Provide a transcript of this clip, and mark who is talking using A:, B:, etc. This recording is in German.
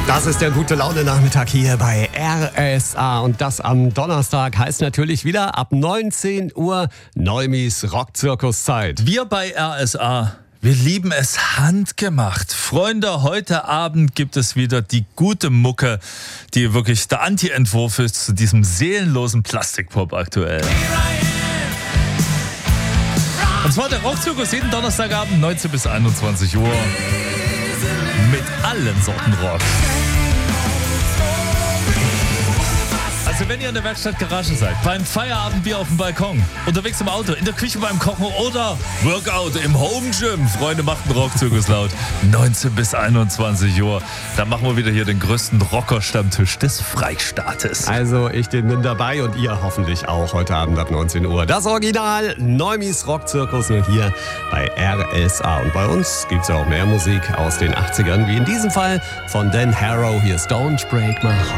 A: Das ist der Gute-Laune-Nachmittag hier bei RSA. Und das am Donnerstag heißt natürlich wieder ab 19 Uhr Neumis Rockzirkuszeit.
B: Wir bei RSA, wir lieben es handgemacht. Freunde, heute Abend gibt es wieder die gute Mucke, die wirklich der Anti-Entwurf ist zu diesem seelenlosen Plastikpop aktuell. Und zwar der Rockzirkus jeden Donnerstagabend 19 bis 21 Uhr. Mit allen Sorten Rock. Also wenn ihr in der Werkstattgarage seid, beim Feierabendbier auf dem Balkon, unterwegs im Auto, in der Küche beim Kochen oder Workout im Home Gym, Freunde, macht einen Rockzirkus laut. 19 bis 21 Uhr. Da machen wir wieder hier den größten Rocker-Stammtisch des Freistaates.
A: Also ich bin dabei und ihr hoffentlich auch heute Abend ab 19 Uhr. Das Original Neumis Rockzirkus nur hier bei RSA. Und bei uns gibt es ja auch mehr Musik aus den 80ern, wie in diesem Fall von Dan Harrow. Hier ist Don't Break My Heart.